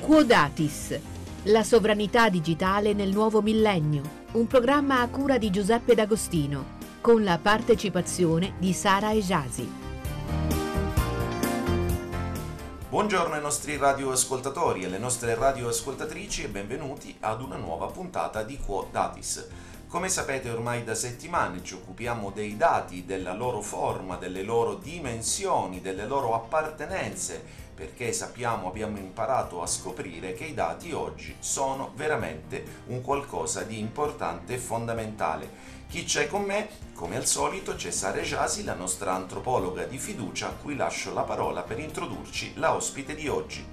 Quodatis, la sovranità digitale nel nuovo millennio, un programma a cura di Giuseppe D'Agostino, con la partecipazione di Sara Ejasi. Buongiorno ai nostri radioascoltatori e alle nostre radioascoltatrici e benvenuti ad una nuova puntata di Quodatis. Come sapete ormai da settimane ci occupiamo dei dati, della loro forma, delle loro dimensioni, delle loro appartenenze, perché abbiamo imparato a scoprire che i dati oggi sono veramente un qualcosa di importante e fondamentale. Chi c'è con me? Come al solito c'è Sara Ejasi, la nostra antropologa di fiducia, a cui lascio la parola per introdurci la ospite di oggi.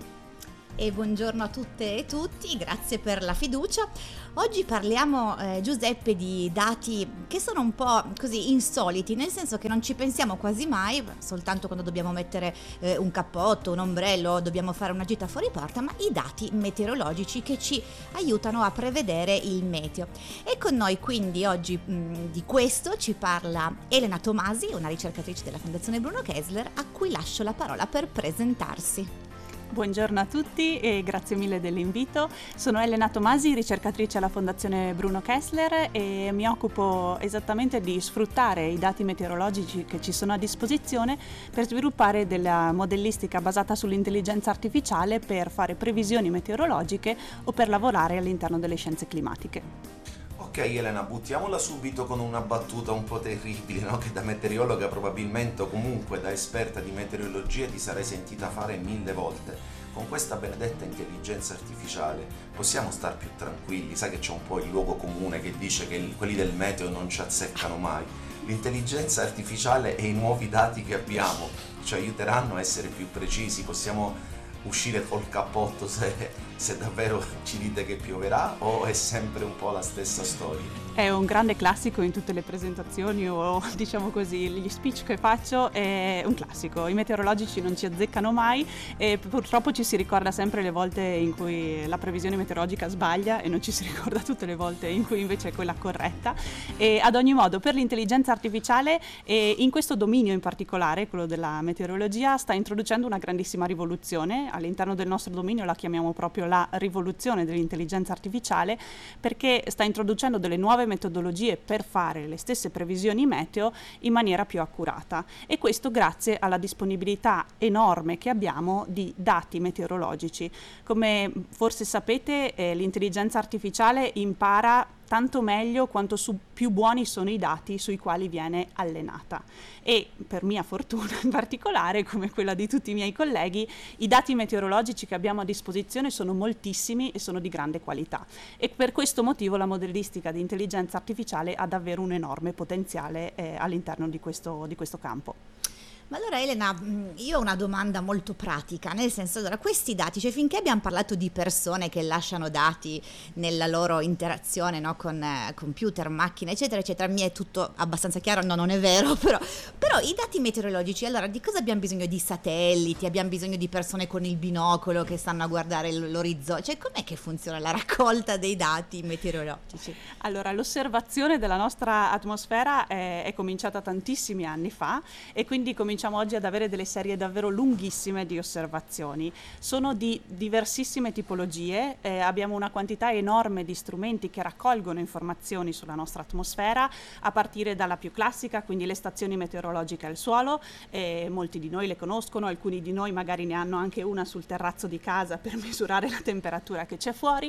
E buongiorno a tutte e tutti, grazie per la fiducia. Oggi parliamo, Giuseppe, di dati che sono un po' così insoliti, nel senso che non ci pensiamo quasi mai, soltanto quando dobbiamo mettere un cappotto, un ombrello, dobbiamo fare una gita fuori porta, ma i dati meteorologici che ci aiutano a prevedere il meteo. E con noi quindi oggi di questo ci parla Elena Tomasi, una ricercatrice della Fondazione Bruno Kessler, a cui lascio la parola per presentarsi. Buongiorno a tutti e grazie mille dell'invito. Sono Elena Tomasi, ricercatrice alla Fondazione Bruno Kessler e mi occupo esattamente di sfruttare i dati meteorologici che ci sono a disposizione per sviluppare della modellistica basata sull'intelligenza artificiale per fare previsioni meteorologiche o per lavorare all'interno delle scienze climatiche. Ok Elena, buttiamola subito con una battuta un po' terribile, no? Che da meteorologa probabilmente o comunque da esperta di meteorologia ti sarei sentita fare 1000 volte. Con questa benedetta intelligenza artificiale possiamo star più tranquilli, sai che c'è un po' il luogo comune che dice che quelli del meteo non ci azzeccano mai. L'intelligenza artificiale e i nuovi dati che abbiamo ci aiuteranno a essere più precisi, possiamo uscire col cappotto se davvero ci dite che pioverà o è sempre un po' la stessa storia? È un grande classico in tutte le presentazioni o diciamo così gli speech che faccio, è un classico. I meteorologici non ci azzeccano mai e purtroppo ci si ricorda sempre le volte in cui la previsione meteorologica sbaglia e non ci si ricorda tutte le volte in cui invece è quella corretta. E ad ogni modo per l'intelligenza artificiale in questo dominio in particolare, quello della meteorologia, sta introducendo una grandissima rivoluzione. All'interno del nostro dominio la chiamiamo proprio la rivoluzione dell'intelligenza artificiale, perché sta introducendo delle nuove metodologie per fare le stesse previsioni meteo in maniera più accurata, e questo grazie alla disponibilità enorme che abbiamo di dati meteorologici. Come forse sapete, l'intelligenza artificiale impara tanto meglio quanto più buoni sono i dati sui quali viene allenata, e per mia fortuna in particolare, come quella di tutti i miei colleghi, i dati meteorologici che abbiamo a disposizione sono moltissimi e sono di grande qualità, e per questo motivo la modellistica di intelligenza artificiale ha davvero un enorme potenziale all'interno di questo campo. Ma allora Elena, io ho una domanda molto pratica, nel senso, allora questi dati, cioè finché abbiamo parlato di persone che lasciano dati nella loro interazione, no, con computer, macchine, eccetera, eccetera, mi è tutto abbastanza chiaro, no, non è vero, però i dati meteorologici, allora di cosa abbiamo bisogno? Di satelliti, abbiamo bisogno di persone con il binocolo che stanno a guardare l'orizzonte, cioè com'è che funziona la raccolta dei dati meteorologici? Allora, l'osservazione della nostra atmosfera è cominciata tantissimi anni fa, e quindi cominciamo oggi ad avere delle serie davvero lunghissime di osservazioni. Sono di diversissime tipologie, abbiamo una quantità enorme di strumenti che raccolgono informazioni sulla nostra atmosfera, a partire dalla più classica, quindi le stazioni meteorologiche al suolo, molti di noi le conoscono, alcuni di noi magari ne hanno anche una sul terrazzo di casa per misurare la temperatura che c'è fuori,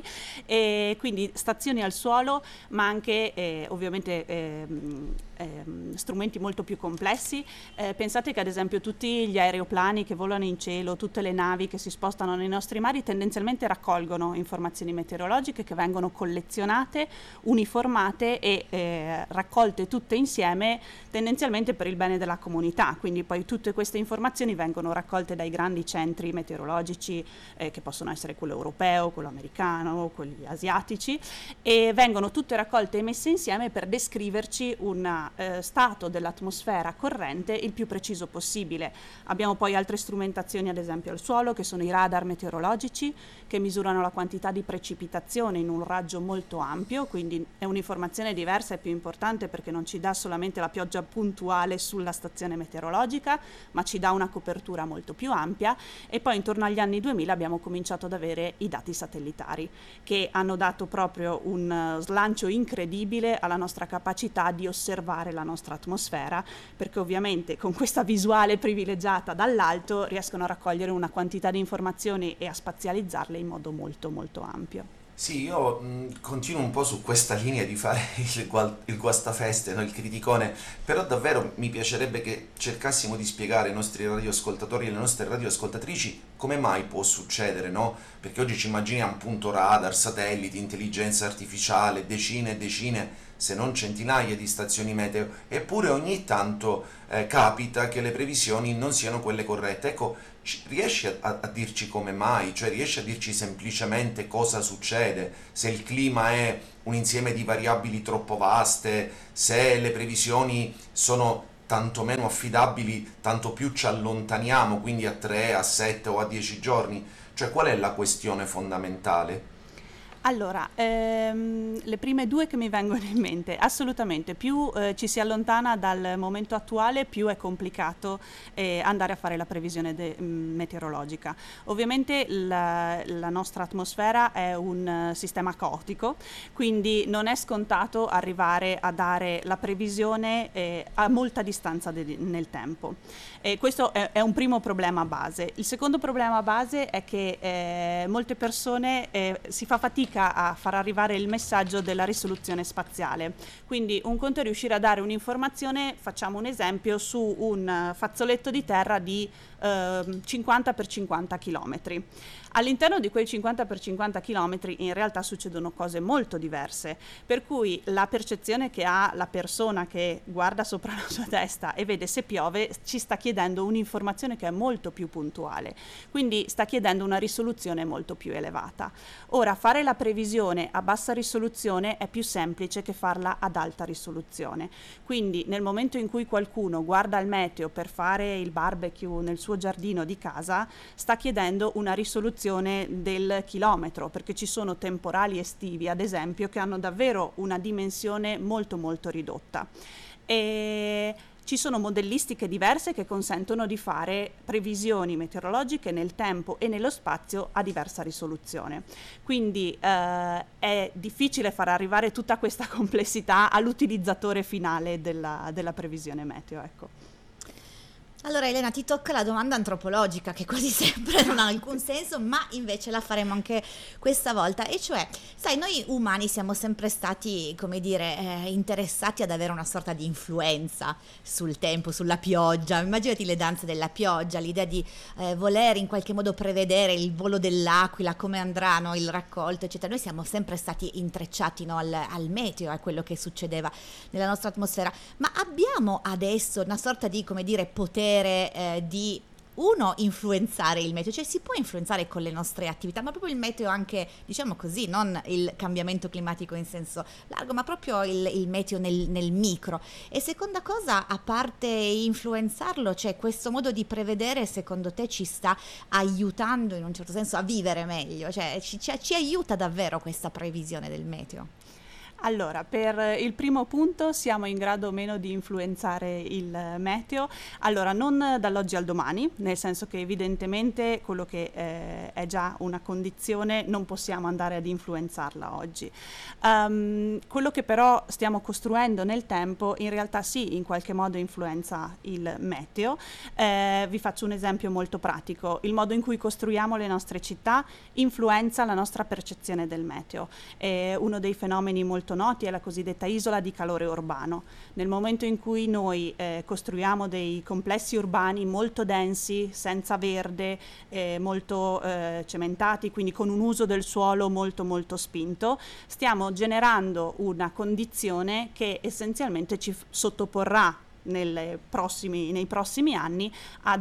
e quindi stazioni al suolo, ma anche ovviamente strumenti molto più complessi. Pensate che ad esempio tutti gli aeroplani che volano in cielo, tutte le navi che si spostano nei nostri mari tendenzialmente raccolgono informazioni meteorologiche che vengono collezionate, uniformate e raccolte tutte insieme tendenzialmente per il bene della comunità. Quindi poi tutte queste informazioni vengono raccolte dai grandi centri meteorologici che possono essere quello europeo, quello americano, quelli asiatici, e vengono tutte raccolte e messe insieme per descriverci una stato dell'atmosfera corrente il più preciso possibile. Abbiamo poi altre strumentazioni, ad esempio al suolo, che sono i radar meteorologici, che misurano la quantità di precipitazione in un raggio molto ampio, quindi è un'informazione diversa e più importante perché non ci dà solamente la pioggia puntuale sulla stazione meteorologica, ma ci dà una copertura molto più ampia. E poi intorno agli anni 2000 abbiamo cominciato ad avere i dati satellitari, che hanno dato proprio un slancio incredibile alla nostra capacità di osservare la nostra atmosfera, perché ovviamente con questa visuale privilegiata dall'alto riescono a raccogliere una quantità di informazioni e a spazializzarle in modo molto molto ampio. Sì, io continuo un po' su questa linea di fare il guastafeste, no? Il criticone, però davvero mi piacerebbe che cercassimo di spiegare ai nostri radioascoltatori e alle nostre radioascoltatrici come mai può succedere, no? Perché oggi ci immaginiamo appunto radar, satelliti, intelligenza artificiale, decine e decine, se non centinaia di stazioni meteo, eppure ogni tanto capita che le previsioni non siano quelle corrette. Ecco, riesci a dirci come mai? Cioè riesci a dirci semplicemente cosa succede? Se il clima è un insieme di variabili troppo vaste, se le previsioni sono tanto meno affidabili, tanto più ci allontaniamo, quindi a 3, a 7 o a 10 giorni? Cioè qual è la questione fondamentale? Allora, le prime due che mi vengono in mente, assolutamente, più ci si allontana dal momento attuale, più è complicato andare a fare la previsione meteorologica. Ovviamente la nostra atmosfera è un sistema caotico, quindi non è scontato arrivare a dare la previsione a molta distanza nel tempo. Questo è un primo problema base. Il secondo problema base è che molte persone si fa fatica a far arrivare il messaggio della risoluzione spaziale. Quindi un conto è riuscire a dare un'informazione, facciamo un esempio, su un fazzoletto di terra di 50 x 50 km. All'interno di quei 50 x 50 km in realtà succedono cose molto diverse, per cui la percezione che ha la persona che guarda sopra la sua testa e vede se piove ci sta chiedendo un'informazione che è molto più puntuale, quindi sta chiedendo una risoluzione molto più elevata. Ora, fare la previsione a bassa risoluzione è più semplice che farla ad alta risoluzione, quindi nel momento in cui qualcuno guarda il meteo per fare il barbecue nel suo giardino di casa, sta chiedendo una risoluzione del chilometro, perché ci sono temporali estivi, ad esempio, che hanno davvero una dimensione molto molto ridotta. E ci sono modellistiche diverse che consentono di fare previsioni meteorologiche nel tempo e nello spazio a diversa risoluzione. Quindi è difficile far arrivare tutta questa complessità all'utilizzatore finale della previsione meteo, ecco. Allora Elena, ti tocca la domanda antropologica che quasi sempre non ha alcun senso, ma invece la faremo anche questa volta, e cioè, sai, noi umani siamo sempre stati, come dire, interessati ad avere una sorta di influenza sul tempo, sulla pioggia. Immaginati le danze della pioggia, l'idea di voler in qualche modo prevedere il volo dell'aquila, come andranno il raccolto, eccetera. Noi siamo sempre stati intrecciati, no, al meteo, a quello che succedeva nella nostra atmosfera, ma abbiamo adesso una sorta di, come dire, potere di influenzare il meteo, cioè si può influenzare con le nostre attività, ma proprio il meteo anche, diciamo così, non il cambiamento climatico in senso largo, ma proprio il meteo nel micro. E seconda cosa, a parte influenzarlo, cioè questo modo di prevedere secondo te ci sta aiutando in un certo senso a vivere meglio, cioè ci aiuta davvero questa previsione del meteo? Allora, per il primo punto siamo in grado o meno di influenzare il meteo? Allora, non dall'oggi al domani, nel senso che evidentemente quello che è già una condizione non possiamo andare ad influenzarla oggi. Quello che però stiamo costruendo nel tempo in realtà sì, in qualche modo influenza il meteo. Vi faccio un esempio molto pratico. Il modo in cui costruiamo le nostre città influenza la nostra percezione del meteo. Uno dei fenomeni molto noti è la cosiddetta isola di calore urbano. Nel momento in cui noi costruiamo dei complessi urbani molto densi, senza verde, molto cementati, quindi con un uso del suolo molto molto spinto, stiamo generando una condizione che essenzialmente ci sottoporrà nei prossimi anni a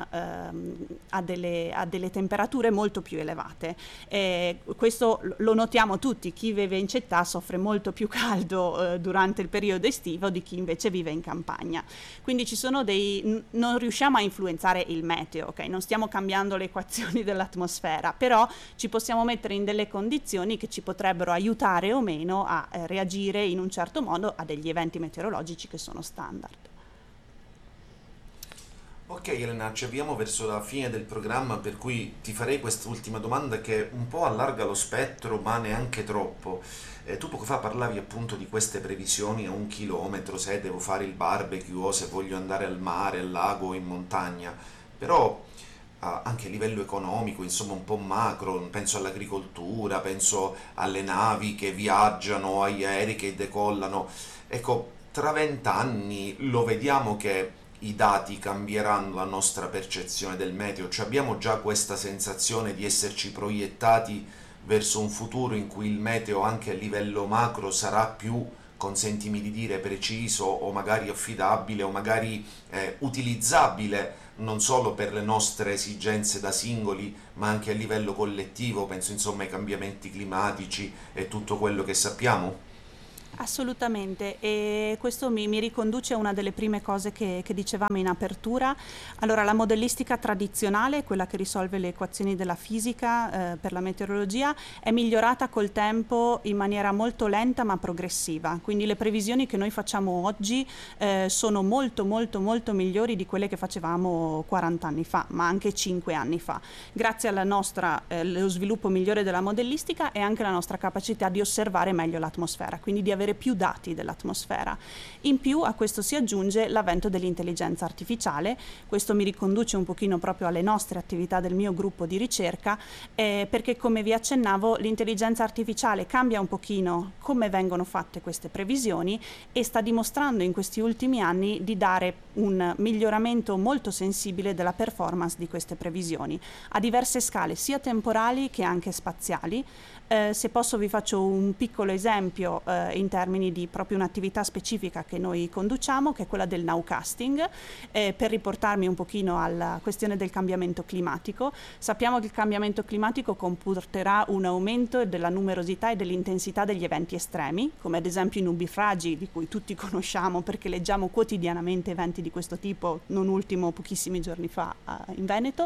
delle temperature molto più elevate. Questo lo notiamo tutti, chi vive in città soffre molto più caldo durante il periodo estivo di chi invece vive in campagna. Quindi non riusciamo a influenzare il meteo, ok? Non stiamo cambiando le equazioni dell'atmosfera, però ci possiamo mettere in delle condizioni che ci potrebbero aiutare o meno a reagire in un certo modo a degli eventi meteorologici che sono standard. Ok Elena, ci avviamo verso la fine del programma, per cui ti farei quest'ultima domanda che un po' allarga lo spettro, ma neanche troppo. Tu poco fa parlavi appunto di queste previsioni a 1 chilometro, se devo fare il barbecue o se voglio andare al mare, al lago o in montagna, però anche a livello economico, insomma un po' macro, penso all'agricoltura, penso alle navi che viaggiano, agli aerei che decollano. Ecco, tra 20 anni lo vediamo che i dati cambieranno la nostra percezione del meteo, cioè abbiamo già questa sensazione di esserci proiettati verso un futuro in cui il meteo anche a livello macro sarà più, consentimi di dire, preciso o magari affidabile o magari utilizzabile non solo per le nostre esigenze da singoli ma anche a livello collettivo, penso insomma ai cambiamenti climatici e tutto quello che sappiamo. Assolutamente, e questo mi riconduce a una delle prime cose che dicevamo in apertura. Allora, la modellistica tradizionale, quella che risolve le equazioni della fisica per la meteorologia, è migliorata col tempo in maniera molto lenta ma progressiva, quindi le previsioni che noi facciamo oggi sono molto migliori di quelle che facevamo 40 anni fa, ma anche 5 anni fa, grazie alla nostra lo sviluppo migliore della modellistica e anche la nostra capacità di osservare meglio l'atmosfera, quindi di avere più dati dell'atmosfera. In più a questo si aggiunge l'avvento dell'intelligenza artificiale. Questo mi riconduce un pochino proprio alle nostre attività del mio gruppo di ricerca, perché come vi accennavo l'intelligenza artificiale cambia un pochino come vengono fatte queste previsioni e sta dimostrando in questi ultimi anni di dare un miglioramento molto sensibile della performance di queste previsioni a diverse scale, sia temporali che anche spaziali. Se posso vi faccio un piccolo esempio in termini di proprio un'attività specifica che noi conduciamo, che è quella del nowcasting, per riportarmi un pochino alla questione del cambiamento climatico. Sappiamo che il cambiamento climatico comporterà un aumento della numerosità e dell'intensità degli eventi estremi, come ad esempio i nubifragi, di cui tutti conosciamo perché leggiamo quotidianamente eventi di questo tipo, non ultimo pochissimi giorni fa in Veneto.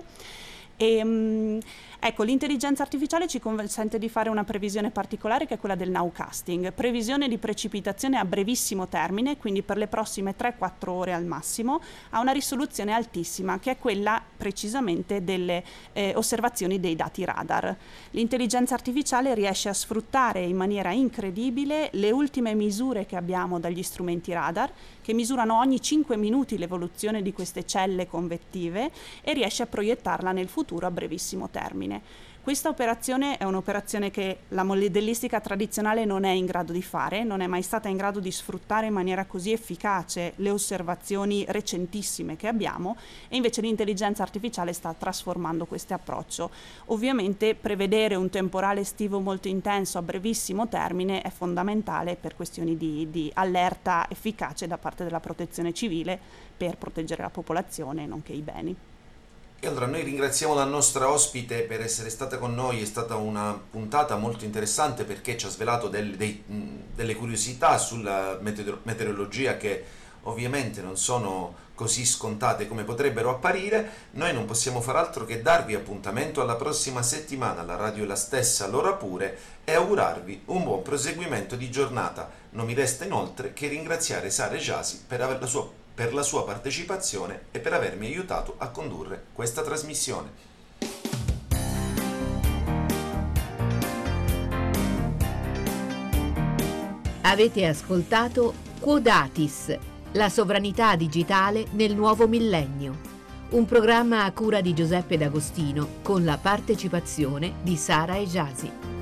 Ecco, l'intelligenza artificiale ci consente di fare una previsione particolare che è quella del nowcasting, previsione di precipitazione a brevissimo termine, quindi per le prossime 3-4 ore al massimo, a una risoluzione altissima, che è quella precisamente delle osservazioni dei dati radar. L'intelligenza artificiale riesce a sfruttare in maniera incredibile le ultime misure che abbiamo dagli strumenti radar, che misurano ogni 5 minuti l'evoluzione di queste celle convettive e riesce a proiettarla nel futuro a brevissimo termine. Questa operazione è un'operazione che la modellistica tradizionale non è in grado di fare, non è mai stata in grado di sfruttare in maniera così efficace le osservazioni recentissime che abbiamo, e invece l'intelligenza artificiale sta trasformando questo approccio. Ovviamente prevedere un temporale estivo molto intenso a brevissimo termine è fondamentale per questioni di allerta efficace da parte della protezione civile per proteggere la popolazione nonché i beni. E allora noi ringraziamo la nostra ospite per essere stata con noi, è stata una puntata molto interessante perché ci ha svelato delle curiosità sulla meteorologia che ovviamente non sono così scontate come potrebbero apparire. Noi non possiamo far altro che darvi appuntamento alla prossima settimana, la radio è la stessa, l'ora pure, e augurarvi un buon proseguimento di giornata. Non mi resta inoltre che ringraziare Sara Ejasi per la sua partecipazione e per avermi aiutato a condurre questa trasmissione. Avete ascoltato Quo Datis, la sovranità digitale nel nuovo millennio, un programma a cura di Giuseppe D'Agostino con la partecipazione di Sara Ejasi.